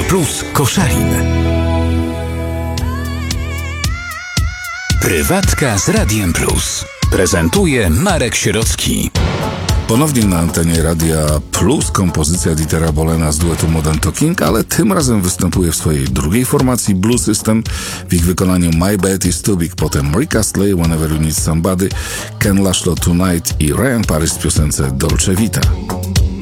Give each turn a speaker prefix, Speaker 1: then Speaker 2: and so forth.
Speaker 1: Plus Koszalin. Prywatka z Radiem Plus. Prezentuje Marek Sierocki.
Speaker 2: Ponownie na antenie Radia Plus kompozycja Dietera Bohlena z duetu Modern Talking, ale tym razem występuje w swojej drugiej formacji Blue System w ich wykonaniu My Bed Is Too Big, potem Rick Astley, Whenever You Need Somebody, Ken Laszlo Tonight i Ryan Paris w piosence Dolce Vita.